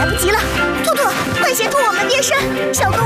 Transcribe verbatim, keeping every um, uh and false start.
来不及了！兔兔，快协助我们变身！小动